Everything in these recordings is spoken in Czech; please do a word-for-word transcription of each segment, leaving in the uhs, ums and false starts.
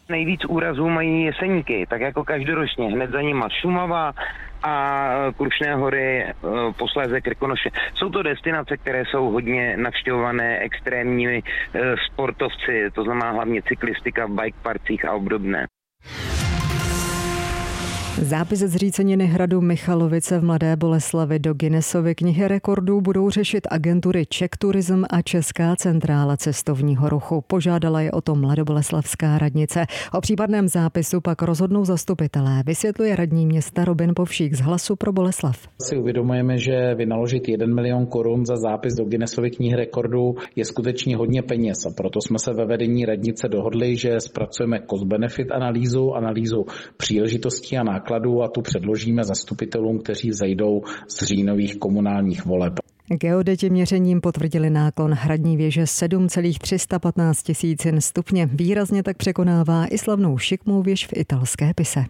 Nejvíc úrazů mají Jeseníky, tak jako každoročně. Hned za nima Šumava a Krušné hory, posléze Krkonoše. Jsou to destinace, které jsou hodně navštěvované extrémními sportovci, to znamená hlavně cyklistika v bike parcích a obdobné. Zápis z zříceniny hradu Michalovice v Mladé Boleslavi do Guinnessovy knihy rekordů budou řešit agentury Czech Tourism a Česká centrála cestovního ruchu. Požádala je o to mladoboleslavská radnice. O případném zápisu pak rozhodnou zastupitelé, vysvětluje radní města Robin Povšík z Hlasu pro Boleslav. Si uvědomujeme, že vynaložit jeden milion korun za zápis do Guinnessovy knihy rekordů je skutečně hodně peněz a proto jsme se ve vedení radnice dohodli, že zpracujeme cost-benefit analýzu, analýzu příležitostí a nákladů a tu předložíme zastupitelům, kteří vzejdou z říjnových komunálních voleb. Geodeti měřením potvrdili náklon hradní věže sedm celá tři sta patnáct tisícin stupně. Výrazně tak překonává i slavnou šikmou věž v italské Pise.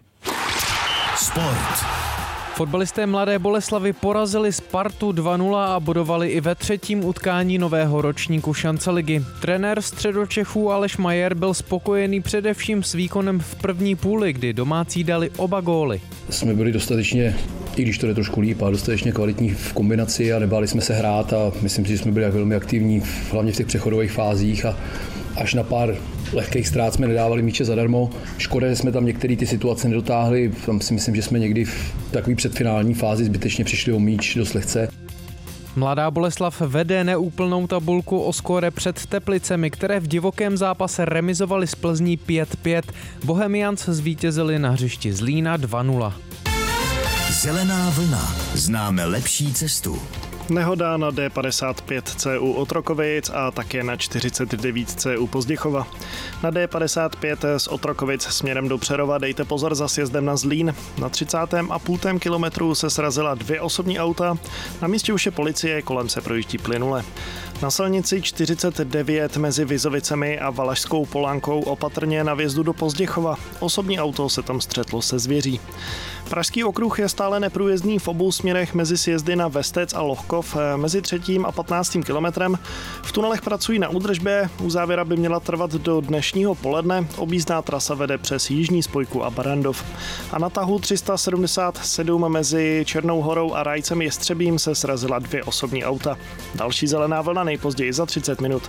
Sport. Fotbalisté Mladé Boleslavy porazili Spartu dva nula a bodovali i ve třetím utkání nového ročníku šance ligy. Trenér Středočechů Aleš Majer byl spokojený především s výkonem v první půli, kdy domácí dali oba góly. Jsme byli dostatečně, i když to jde trošku líp, ale dostatečně kvalitní v kombinaci a nebáli jsme se hrát a myslím si, že jsme byli velmi aktivní, hlavně v těch přechodových fázích a až na pár lehkých ztrát jsme nedávali míče zadarmo. Škoda, že jsme tam některé ty situace nedotáhli. Tam si myslím, že jsme někdy v takové předfinální fázi zbytečně přišli o míč dost lehce. Mladá Boleslav vede neúplnou tabulku o skóre před Teplicemi, které v divokém zápase remizovali s Plzní pět pět. Bohemians zvítězili na hřišti Zlína dva nula. Zelená vlna. Známe lepší cestu. Nehoda na D padesát pět C U Otrokovic a také na čtyřicet devět C U Pozděchova. Na D padesát pět z Otrokovic směrem do Přerova dejte pozor za sjezdem na Zlín. Na třicátém a půl kilometru se srazila dvě osobní auta. Na místě už je policie, kolem se projíždí plynule. Na silnici čtyřicet devět mezi Vizovicemi a Valašskou Polánkou opatrně na vjezdu do Pozděchova. Osobní auto se tam střetlo se zvěří. Pražský okruh je stále neprůjezdný v obou směrech mezi sjezdy na Vestec a Lohkov mezi třetím a patnáctým kilometrem. V tunelech pracují na údržbě, uzávěra by měla trvat do dnešního poledne, objízdná trasa vede přes Jižní spojku a Barandov. A na tahu tři sta sedmdesát sedm mezi Černou horou a Rajcem Jestřebím se srazila dvě osobní auta. Další zelená vlna nejpozději za třicet minut.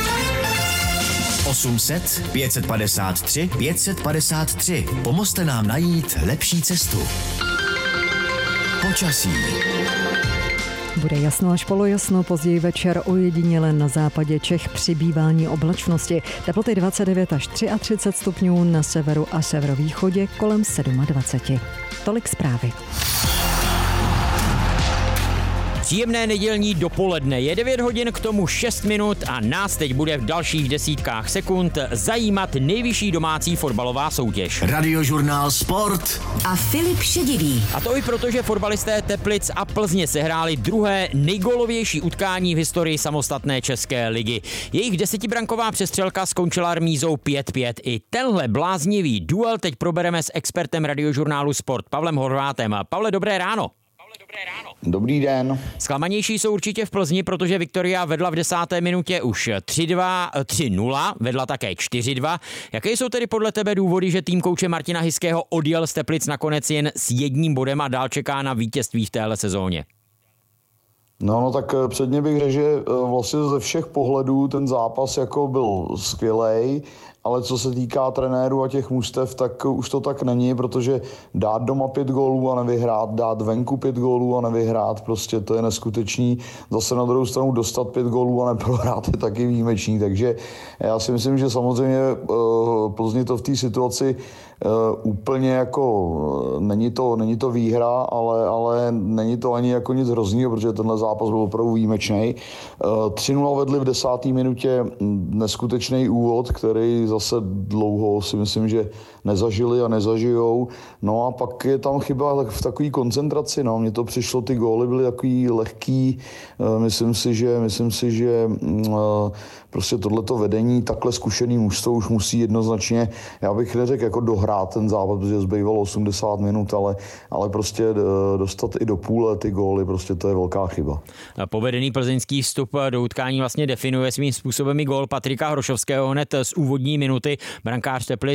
osm set, pět set padesát tři, pět set padesát tři. Pomozte nám najít lepší cestu. Počasí. Bude jasno až polojasno, později večer ojediněle na západě Čech přibývání oblačnosti. Teploty dvacet devět až třicet tři stupňů, na severu a severovýchodě kolem dvacet sedm. Tolik zprávy. Příjemné nedělní dopoledne, je devět hodin, k tomu šest minut a nás teď bude v dalších desítkách sekund zajímat nejvyšší domácí fotbalová soutěž. Radiožurnál Sport a Filip Šedivý. A to i proto, že fotbalisté Teplic a Plzně sehráli druhé nejgólovější utkání v historii samostatné české ligy. Jejich desetibranková přestřelka skončila remízou pět pět. I tenhle bláznivý duel teď probereme s expertem radiožurnálu Sport Pavlem Horvátem. Pavle, dobré ráno. Dobrý den. Zklamanější jsou určitě v Plzni, protože Viktoria vedla v desáté minutě už tři dva, tři nula, vedla také čtyři dva. Jaké jsou tedy podle tebe důvody, že tým kouče Martina Hyského odjel z Teplic nakonec jen s jedním bodem a dál čeká na vítězství v téhle sezóně? No, no tak předně bych řekl, že vlastně ze všech pohledů ten zápas jako byl skvělej, ale co se týká trenéru a těch mužstev, tak už to tak není, protože dát doma pět gólů a nevyhrát, dát venku pět gólů a nevyhrát, prostě to je neskutečný. Zase na druhou stranu dostat pět gólů a neprohrát je taky výjimečný, takže já si myslím, že samozřejmě Plzni to v té situaci úplně jako není to, není to výhra, ale, ale není to ani jako nic hroznýho, protože tenhle zápas byl opravdu výjimečný. tři nula vedli v desáté minutě, neskutečný úvod, který zase dlouho si myslím, že nezažili a nezažijou. No a pak je tam chyba v takové koncentraci. No. Mně to přišlo, ty góly byly takový lehký. Myslím si, že, myslím si, že prostě tohleto vedení, takhle zkušený mužstvo už musí jednoznačně, já bych neřekl jako dohrát ten zápas, protože zbývalo osmdesát minut, ale, ale prostě dostat i do půle ty góly, prostě to je velká chyba. Povedený plzeňský vstup do utkání vlastně definuje svým způsobem i gól Patrika Hrošovského hned z úvodní minuty. Brankář Teplic